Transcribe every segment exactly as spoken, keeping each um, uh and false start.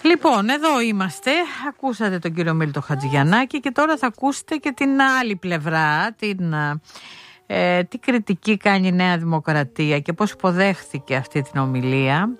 Λοιπόν, εδώ είμαστε. Ακούσατε τον κύριο Μίλτο Χατζηγιαννάκη και τώρα θα ακούσετε και την άλλη πλευρά, την, ε, τι κριτική κάνει η Νέα Δημοκρατία και πώς υποδέχθηκε αυτή την ομιλία.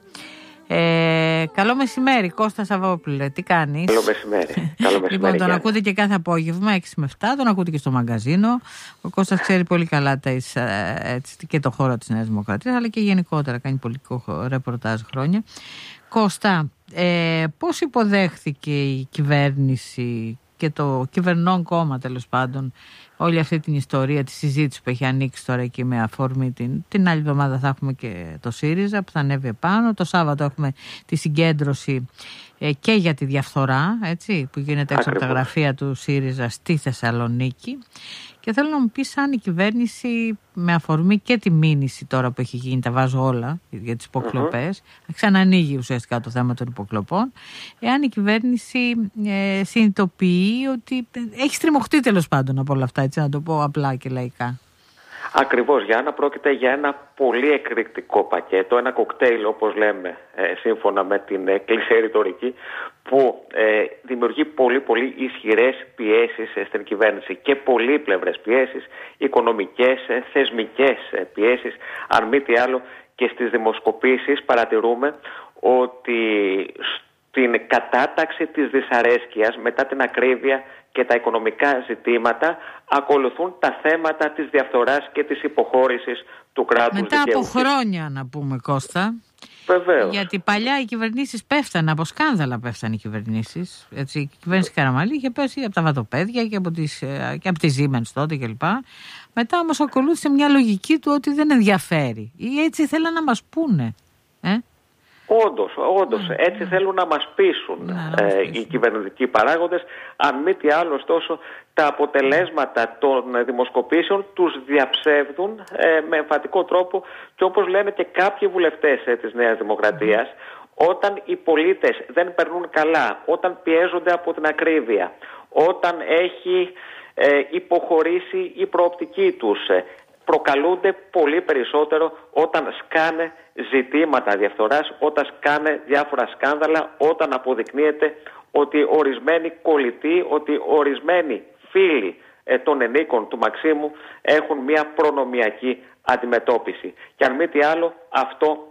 Ε, καλό μεσημέρι, Κώστα Σαββόπουλε, τι κάνεις? Καλό μεσημέρι. Καλό μεσημέρι. Λοιπόν, τον ακούτε και κάθε απόγευμα έξι με επτά, τον ακούτε και στο μαγκαζίνο. Ο Κώστας ξέρει πολύ καλά τα, έτσι, και το χώρο της Νέας Δημοκρατίας, αλλά και γενικότερα κάνει πολιτικό ρεπορτάζ χρόνια. Κώστα, ε, πώς υποδέχθηκε η κυβέρνηση και το κυβερνών κόμμα, τέλος πάντων, όλη αυτή την ιστορία, τη συζήτηση που έχει ανοίξει τώρα εκεί με αφορμή την, την άλλη εβδομάδα θα έχουμε και το ΣΥΡΙΖΑ που θα ανέβει επάνω, το Σάββατο έχουμε τη συγκέντρωση ε, και για τη διαφθορά, έτσι, που γίνεται έξω από τα γραφεία του ΣΥΡΙΖΑ στη Θεσσαλονίκη. Και θέλω να μου πεις αν η κυβέρνηση, με αφορμή και τη μήνυση τώρα που έχει γίνει, τα βάζω όλα για τις υποκλοπές, mm-hmm. ξανανοίγει ουσιαστικά το θέμα των υποκλοπών, εάν η κυβέρνηση ε, συνειδητοποιεί ότι έχει στριμωχτεί τέλος πάντων από όλα αυτά, έτσι να το πω απλά και λαϊκά. Ακριβώς, Γιάννα, πρόκειται για ένα πολύ εκρηκτικό πακέτο, ένα κοκτέιλ όπως λέμε ε, σύμφωνα με την ε, κλισέ ρητορική, που ε, δημιουργεί πολύ πολύ ισχυρές πιέσεις ε, στην κυβέρνηση και πολύπλευρες πιέσεις, οικονομικές, ε, θεσμικές ε, πιέσεις. Αν μη τι άλλο, και στις δημοσκοπήσεις παρατηρούμε ότι στην κατάταξη της δυσαρέσκειας μετά την ακρίβεια και τα οικονομικά ζητήματα ακολουθούν τα θέματα της διαφθοράς και της υποχώρησης του κράτους μετά δικαίου. Από χρόνια, να πούμε, Κώστα. Βεβαίως. Γιατί παλιά οι κυβερνήσεις πέφτανε, από σκάνδαλα πέφτανε οι κυβερνήσεις. Έτσι, η κυβέρνηση Καραμανλή είχε πέσει από τα βατοπέδια και από, τις, και από τη Siemens τότε κλπ. Μετά όμως ακολούθησε μια λογική του ότι δεν ενδιαφέρει. Ή έτσι θέλαν να μας πούνε. Ε? Όντως, όντως, mm. έτσι θέλουν να μας πείσουν mm. ε, οι κυβερνητικοί παράγοντες. Αν μη τι άλλο, ωστόσο, τα αποτελέσματα των δημοσκοπήσεων τους διαψεύδουν ε, με εμφατικό τρόπο και όπως λένε και κάποιοι βουλευτές ε, της Νέας Δημοκρατίας, mm. όταν οι πολίτες δεν περνούν καλά, όταν πιέζονται από την ακρίβεια, όταν έχει ε, υποχωρήσει η προοπτική τους, ε, προκαλούνται πολύ περισσότερο όταν σκάνε ζητήματα διαφθοράς, όταν σκάνε διάφορα σκάνδαλα, όταν αποδεικνύεται ότι ορισμένοι κολλητοί, ότι ορισμένοι φίλοι ε, των ενίκων του Μαξίμου έχουν μια προνομιακή αντιμετώπιση. Και αν μη τι άλλο, αυτό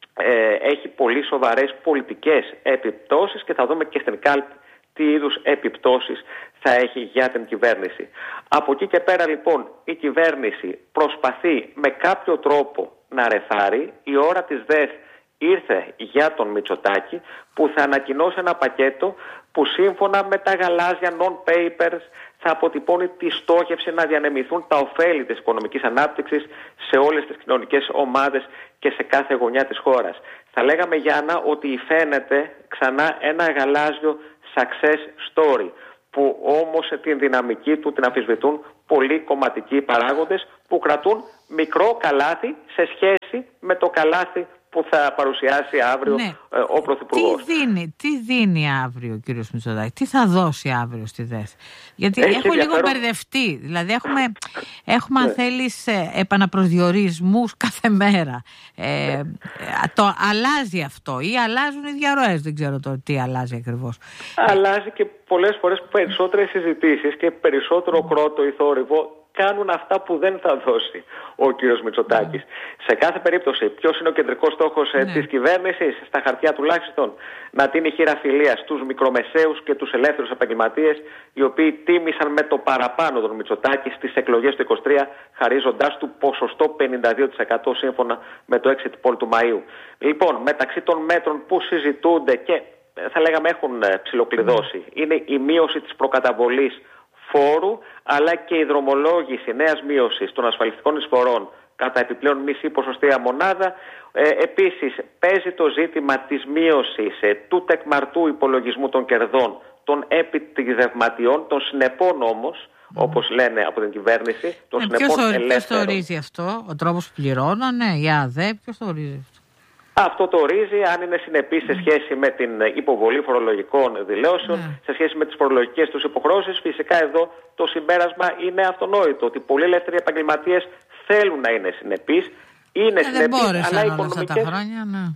ε, έχει πολύ σοβαρές πολιτικές επιπτώσεις και θα δούμε και στην κάλπη τι είδους επιπτώσεις θα έχει για την κυβέρνηση. Από εκεί και πέρα λοιπόν η κυβέρνηση προσπαθεί με κάποιο τρόπο να ρεθάρει. Η ώρα της ΔΕΘ ήρθε για τον Μητσοτάκη, που θα ανακοινώσει ένα πακέτο που σύμφωνα με τα γαλάζια non-papers θα αποτυπώνει τη στόχευση να διανεμηθούν τα ωφέλη της οικονομικής ανάπτυξης σε όλες τις κοινωνικές ομάδες και σε κάθε γωνιά της χώρας. Θα λέγαμε, Γιάννα, ότι φαίνεται ξανά ένα γαλάζιο success story, που όμως την δυναμική του την αμφισβητούν πολλοί κομματικοί παράγοντες που κρατούν μικρό καλάθι σε σχέση με το καλάθι που θα παρουσιάσει αύριο ναι. ε, ο Πρωθυπουργός. Τι δίνει, τι δίνει αύριο ο κύριος Μητσοτάκης, τι θα δώσει αύριο στη ΔΕΘ? Γιατί Έχει έχω ενδιαφέρον... λίγο μπερδευτεί. Δηλαδή έχουμε, έχουμε ναι. αν θέλεις, επαναπροσδιορισμούς κάθε μέρα. Ε, ναι. Το αλλάζει αυτό ή αλλάζουν οι διαρροές, δεν ξέρω το τι αλλάζει ακριβώς. Αλλάζει και πολλές φορές περισσότερες συζητήσεις και περισσότερο κρότο ή θόρυβο κάνουν αυτά που δεν θα δώσει ο κύριος Μητσοτάκης. Mm. Σε κάθε περίπτωση, ποιος είναι ο κεντρικός στόχος mm. της κυβέρνησης, στα χαρτιά τουλάχιστον, να τίνει χειραφιλία στους μικρομεσαίους και τους ελεύθερους επαγγελματίες, οι οποίοι τίμησαν με το παραπάνω τον Μητσοτάκη στις εκλογές του είκοσι τρία, χαρίζοντάς του ποσοστό πενήντα δύο τοις εκατό σύμφωνα με το exit poll του Μαΐου. Λοιπόν, μεταξύ των μέτρων που συζητούνται και θα λέγαμε έχουν ψιλοκλειδώσει, mm. είναι η μείωση της προκαταβολής φόρου, αλλά και η δρομολόγηση νέας μείωσης των ασφαλιστικών εισφορών κατά επιπλέον μισή ποσοστία μονάδα. Ε, επίσης, παίζει το ζήτημα της μείωσης ε, του τεκμαρτού υπολογισμού των κερδών των επιτιδευματιών, των συνεπών όμως, mm. όπως λένε από την κυβέρνηση, των ε, συνεπών ποιος ελεύθερων. Ποιος το ορίζει αυτό, ο τρόπος που πληρώνανε, η ΑΔΕ, ποιος το ορίζει αυτό? Αυτό το ορίζει αν είναι συνεπής σε σχέση με την υποβολή φορολογικών δηλώσεων, mm. σε σχέση με τις φορολογικές τους υποχρεώσεις. Φυσικά εδώ το συμπέρασμα είναι αυτονόητο, ότι πολλοί ελεύθεροι επαγγελματίες θέλουν να είναι συνεπείς, είναι ε, συνεπείς, αλλά οι οικονομικές... αυτά τα χρόνια, ναι.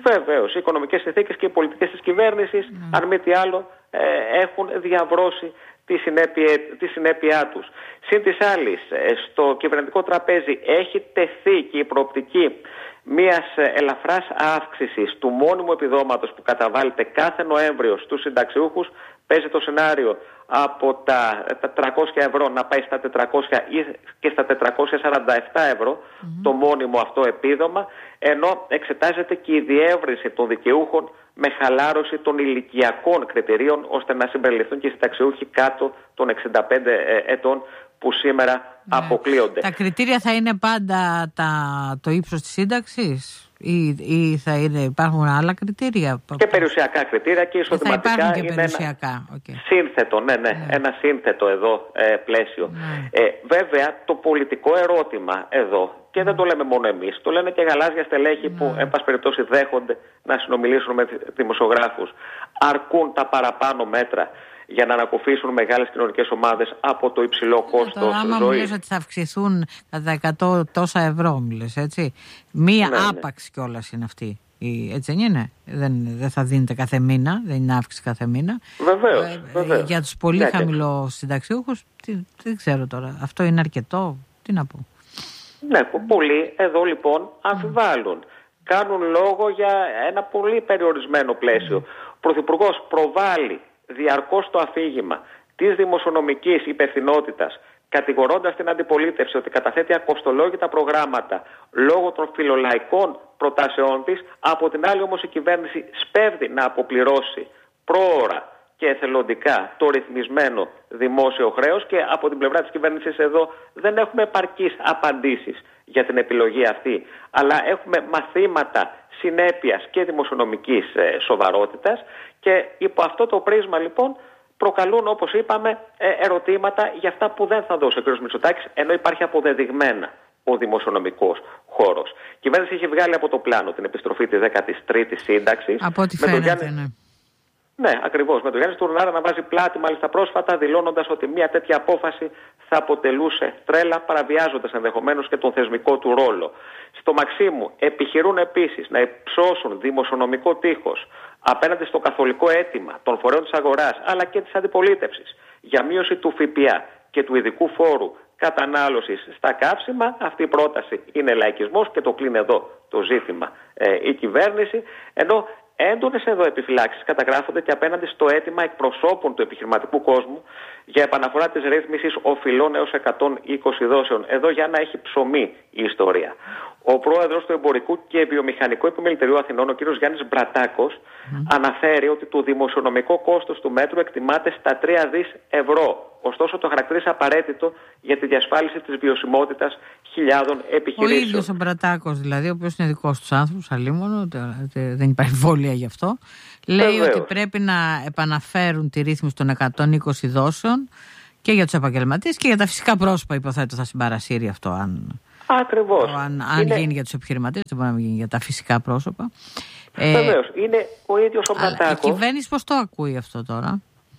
Βεβαίως, οι οικονομικές συνθήκες και οι πολιτικές της κυβέρνησης, mm. αν μη τι άλλο, ε, έχουν διαβρώσει τη συνέπεια, τη συνέπειά τους. Συν της άλλης, στο κυβερνητικό τραπέζι έχει τεθεί και η προοπτική μιας ελαφράς αύξησης του μόνιμου επιδόματος που καταβάλλεται κάθε Νοέμβριο στους συνταξιούχους. Παίζει το σενάριο από τα, τα τριακόσια ευρώ να πάει στα τετρακόσια ή και στα τετρακόσια σαράντα επτά ευρώ mm-hmm. το μόνιμο αυτό επίδομα, ενώ εξετάζεται και η διεύρυνση των δικαιούχων με χαλάρωση των ηλικιακών κριτηρίων ώστε να συμπεριληφθούν και οι συνταξιούχοι κάτω των εξήντα πέντε ετών που σήμερα ναι. αποκλείονται. Τα κριτήρια θα είναι πάντα τα, το ύψος της σύνταξης ή, ή θα είναι, υπάρχουν άλλα κριτήρια? Και περιουσιακά κριτήρια και εισοδηματικά. Θα και είναι περιουσιακά. Ένα okay. σύνθετο, ναι, ναι, ναι, ένα σύνθετο εδώ ε, πλαίσιο. Ναι. Ε, βέβαια το πολιτικό ερώτημα εδώ, και δεν το λέμε μόνο εμείς, το λένε και γαλάζια στελέχη ναι. που εν πάση περιπτώσει δέχονται να συνομιλήσουν με δημοσιογράφους, αρκούν τα παραπάνω μέτρα για να ανακουφίσουν μεγάλες κοινωνικές ομάδες από το υψηλό κόστος ζωής? Άμα μου λες ότι θα αυξηθούν κατά εκατό τόσα ευρώ, μου λες, έτσι. Μία ναι, άπαξ ναι. κιόλας είναι αυτή. Έτσι δεν είναι? Δεν, δεν θα δίνεται κάθε μήνα, δεν είναι αύξηση κάθε μήνα. Βεβαίως, ε, βεβαίως. Για τους πολύ ναι, χαμηλοσυνταξιούχους, δεν ξέρω τώρα. Αυτό είναι αρκετό? Τι να πω. Ναι, πολλοί εδώ λοιπόν αμφιβάλλουν. Mm. Κάνουν λόγο για ένα πολύ περιορισμένο πλαίσιο. Mm. Ο Πρωθυπουργός προβάλλει διαρκώς το αφήγημα της δημοσιονομικής υπευθυνότητας, κατηγορώντας την αντιπολίτευση ότι καταθέτει ακοστολόγητα προγράμματα λόγω των φιλολαϊκών προτάσεών της. Από την άλλη όμως η κυβέρνηση σπέβδει να αποπληρώσει πρόωρα και εθελοντικά το ρυθμισμένο δημόσιο χρέος, και από την πλευρά της κυβέρνησης εδώ δεν έχουμε επαρκείς απαντήσεις για την επιλογή αυτή, αλλά έχουμε μαθήματα συνέπειας και δημοσιονομικής ε, σοβαρότητας, και υπό αυτό το πρίσμα λοιπόν προκαλούν, όπως είπαμε, ε, ερωτήματα για αυτά που δεν θα δώσει ο κ. Μητσοτάκης, ενώ υπάρχει αποδεδειγμένα ο δημοσιονομικός χώρος. Η κυβέρνηση έχει βγάλει από το πλάνο την επιστροφή της δέκατης τρίτης σύνταξης. Από ό,τι φαίνεται, Γιάννη... ναι. Ναι, ακριβώς. Με τον Γιάννη Στουρνάρα να βάζει πλάτη, μάλιστα πρόσφατα, δηλώνοντας ότι μια τέτοια απόφαση θα αποτελούσε τρέλα, παραβιάζοντας ενδεχομένως και τον θεσμικό του ρόλο. Στο Μαξίμου επιχειρούν επίσης να υψώσουν δημοσιονομικό τείχος απέναντι στο καθολικό αίτημα των φορέων της αγοράς αλλά και της αντιπολίτευσης για μείωση του ΦΠΑ και του ειδικού φόρου κατανάλωσης στα καύσιμα. Αυτή η πρόταση είναι λαϊκισμός και το κλείνει εδώ το ζήτημα ε, η κυβέρνηση, ενώ έντονες εδώ επιφυλάξεις καταγράφονται και απέναντι στο αίτημα εκπροσώπων του επιχειρηματικού κόσμου για επαναφορά της ρύθμισης οφειλών έως εκατόν είκοσι δόσεων. Εδώ για να έχει ψωμί η ιστορία. Ο πρόεδρος του Εμπορικού και Βιομηχανικού Επιμελητηρίου Αθηνών, ο κ. Γιάννης Μπρατάκος, mm. αναφέρει ότι το δημοσιονομικό κόστος του μέτρου εκτιμάται στα τρία δισεκατομμύρια ευρώ. Ωστόσο, το χαρακτηρίζει απαραίτητο για τη διασφάλιση της βιωσιμότητας χιλιάδων επιχειρήσεων. Ο ίδιος ο Μπρατάκος, δηλαδή, ο οποίος είναι δικός τους άνθρωπος, αλίμονο, δεν υπάρχει βόλια γι' αυτό, λέει Βεβαίως. ότι πρέπει να επαναφέρουν τη ρύθμιση των εκατόν είκοσι δόσεων και για τους επαγγελματίες και για τα φυσικά πρόσωπα, υποθέτω θα συμπαρασύρει αυτό, αν, Ακριβώς. αν, αν είναι... γίνει για τους επιχειρηματίες, δεν μπορεί να γίνει για τα φυσικά πρόσωπα. Βεβαίως. Ε, είναι ο ίδιος ο Μπρατάκος. Η κυβέρνηση πώς το ακούει αυτό τώρα?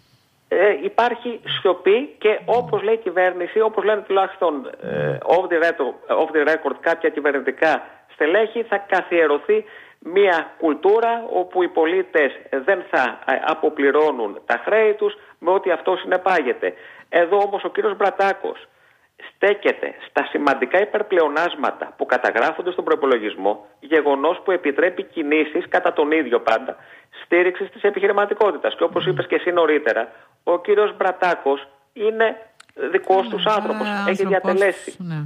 Ε, υπάρχει σιωπή και όπως λέει η κυβέρνηση, όπως λένε τουλάχιστον ε, off, the record, off the record κάποια κυβερνητικά στελέχη, θα καθιερωθεί μια κουλτούρα όπου οι πολίτες δεν θα αποπληρώνουν τα χρέη τους με ό,τι αυτό συνεπάγεται. Εδώ όμως ο κύριος Μπρατάκος στέκεται στα σημαντικά υπερπλεονάσματα που καταγράφονται στον προϋπολογισμό, γεγονός που επιτρέπει κινήσεις κατά τον ίδιο πάντα στήριξης της επιχειρηματικότητας. Και όπως είπες και εσύ νωρίτερα, ο κύριος Μπρατάκος είναι δικός τους άνθρωπος, έχει διατελέσει. Ναι.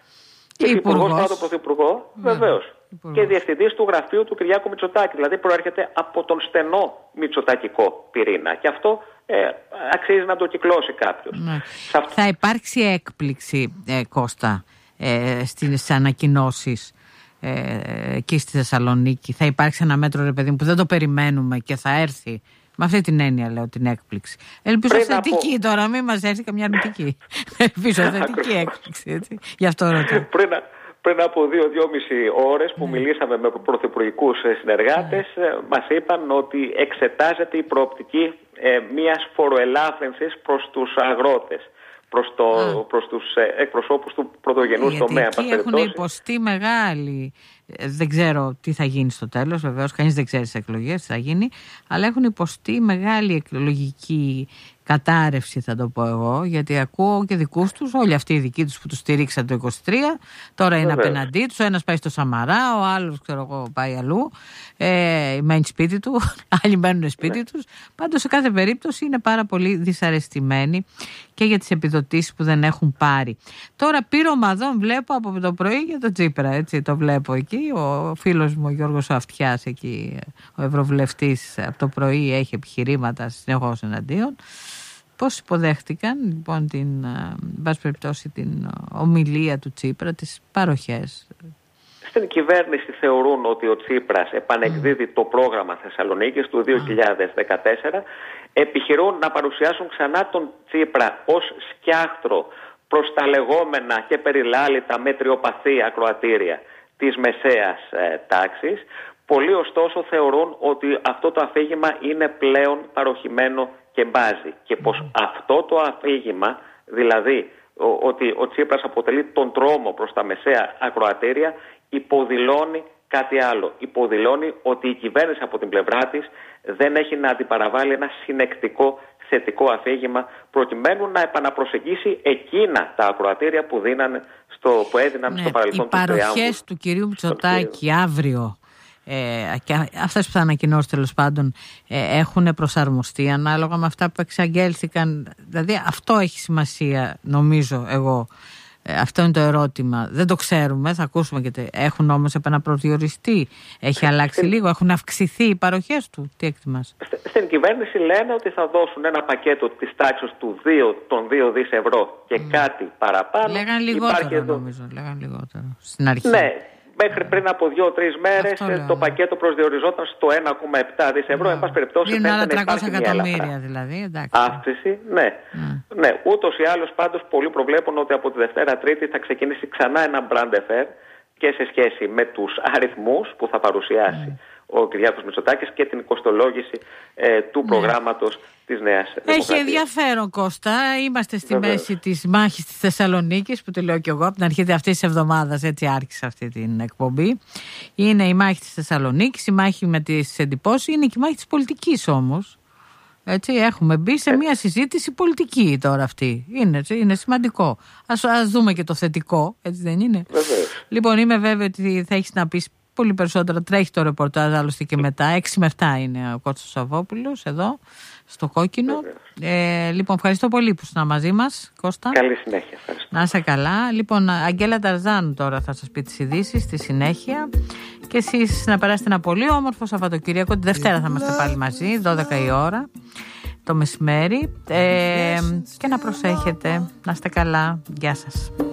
Και υπουργός πάνω τον Πρωθυπουργό, ναι, βεβαίως. Υπουργός. Και διευθυντής του γραφείου του Κυριάκου Μητσοτάκη. Δηλαδή προέρχεται από τον στενό μητσοτακικό πυρήνα. Και αυτό ε, αξίζει να το κυκλώσει κάποιος. Ναι. Αυτό... Θα υπάρξει έκπληξη, ε, Κώστα, ε, στις ανακοινώσεις ε, εκεί στη Θεσσαλονίκη? Θα υπάρξει ένα μέτρο, ρε παιδί μου, που δεν το περιμένουμε και θα έρθει? Με αυτή την έννοια λέω την έκπληξη. Ελπίζω θετική από... τώρα, μην μας έρθει καμιά αρνητική. Ελπίζω θετική έκπληξη, έτσι. Γι' αυτό ρωτώ. Πριν, πριν από δύο-δυόμιση ώρες που ναι. μιλήσαμε με πρωθυπουργικούς συνεργάτες, ναι. μας είπαν ότι εξετάζεται η προοπτική ε, μιας φοροελάφρυνσης προς τους αγρότες. προς, το, προς τους εκπροσώπους του πρωτογενούς τομέα. Γιατί έχουν υποστεί μεγάλη, δεν ξέρω τι θα γίνει στο τέλος, βεβαίως κανείς δεν ξέρει τις εκλογές τι θα γίνει, αλλά έχουν υποστεί μεγάλη εκλογική κατάρρευση, θα το πω εγώ, γιατί ακούω και δικούς τους, όλοι αυτοί οι δικοί τους που τους στηρίξαν το είκοσι τρία, τώρα είναι Βεβαίως. απέναντί τους, ο ένας πάει στο Σαμαρά, ο άλλος ξέρω εγώ πάει αλλού, ε, μένει σπίτι του, άλλοι μένουν σπίτι ναι. τους. Πάντως σε κάθε περίπτωση είναι πάρα πολύ δυσαρεστημένοι και για τις επιδοτήσεις που δεν έχουν πάρει. Τώρα πείρωμα εδώ βλέπω από το πρωί για το Τσίπρα, έτσι το βλέπω εκεί, ο φίλος μου ο Γιώργος Αυτιάς εκεί, ο ευρωβουλευτής από το πρωί έχει επιχειρήματα συνεχώς εναντίον. Πώς υποδέχτηκαν λοιπόν την, εν περιπτώσει, την ομιλία του Τσίπρα, τις παροχές? Στην κυβέρνηση θεωρούν ότι ο Τσίπρας επανεκδίδει mm. το πρόγραμμα Θεσσαλονίκης του δύο χιλιάδες δεκατέσσερα. Επιχειρούν να παρουσιάσουν ξανά τον Τσίπρα ως σκιάχτρο προς τα λεγόμενα και περιλάλητα μετριοπαθή ακροατήρια της μεσαίας ε, τάξης. Πολλοί ωστόσο θεωρούν ότι αυτό το αφήγημα είναι πλέον παροχημένο και μπάζει και πως αυτό το αφήγημα, δηλαδή ο, ότι ο Τσίπρας αποτελεί τον τρόμο προς τα μεσαία ακροατήρια, υποδηλώνει κάτι άλλο. Υποδηλώνει ότι η κυβέρνηση από την πλευρά της δεν έχει να αντιπαραβάλει ένα συνεκτικό θετικό αφήγημα προκειμένου να επαναπροσεγγίσει εκείνα τα ακροατήρια που, δίνανε στο, που έδιναν ναι, στο παρελθόν. Οι παροχές του κυρίου Μητσοτάκη αύριο Ε, και αυτές που θα ανακοινώσει τέλος πάντων ε, έχουν προσαρμοστεί ανάλογα με αυτά που εξαγγέλθηκαν. Δηλαδή αυτό έχει σημασία νομίζω εγώ. Ε, αυτό είναι το ερώτημα. Δεν το ξέρουμε, θα ακούσουμε και τε... έχουν όμως επαναπροσδιοριστεί. Έχει αλλάξει στην... λίγο, έχουν αυξηθεί οι παροχές του. Τι εκτιμάς? Στην κυβέρνηση λένε ότι θα δώσουν ένα πακέτο της τάξης του δύο, των δύο δισεκατομμύρια ευρώ και mm. κάτι παραπάνω. Λέγαν λιγότερο εδώ... νομίζω. Λέγαν λιγότερο στην αρχή. Ναι. Μέχρι πριν από δύο-τρεις μέρες το πακέτο προσδιοριζόταν στο ένα κόμμα επτά δισεκατομμύρια ευρώ. Εν πάση περιπτώσει, είναι άλλα τριακόσια εκατομμύρια δηλαδή. Εντάξει. Αύξηση, ναι. Mm. ναι. Ούτως ή άλλως πάντως πολλοί προβλέπουν ότι από τη Δευτέρα Τρίτη θα ξεκινήσει ξανά ένα brand affair και σε σχέση με τους αριθμούς που θα παρουσιάσει mm. ο Κυριάκος Μητσοτάκης και την κοστολόγηση ε, του mm. προγράμματος της Νέας Δημοκρατίας. Έχει ενδιαφέρον, Κώστα. Είμαστε στη Βεβαίως. μέση της μάχης της Θεσσαλονίκης, που τη λέω κι εγώ από την αρχή αυτής της εβδομάδας, έτσι άρχισα αυτή την εκπομπή. Είναι η μάχη της Θεσσαλονίκης, η μάχη με τις εντυπώσεις, είναι και η μάχη της πολιτικής όμως. Έτσι, έχουμε μπει σε μια συζήτηση πολιτική τώρα αυτή. Είναι, έτσι, είναι σημαντικό. Ας, ας δούμε και το θετικό, έτσι δεν είναι? Βεβαίως. Λοιπόν, είμαι βέβαιη ότι θα έχεις να πεις πολύ περισσότερο. Τρέχει το ρεπορτάζ άλλωστε και μετά. έξι με επτά είναι ο Κώστας Σαββόπουλος εδώ στο Κόκκινο. Ε, λοιπόν, ευχαριστώ πολύ που ήσουν μαζί μας, Κώστα. Καλή συνέχεια. Ευχαριστώ. Να είσαι καλά. Λοιπόν, Αγγέλα Ταρζάνου τώρα θα σας πει τις ειδήσεις στη συνέχεια. Και εσείς να περάσετε ένα πολύ όμορφο Σαββατοκύριακο. Τη Δευτέρα θα είμαστε πάλι μαζί, δώδεκα η ώρα το μεσημέρι. Ε, και να προσέχετε. Να είστε καλά. Γεια σας.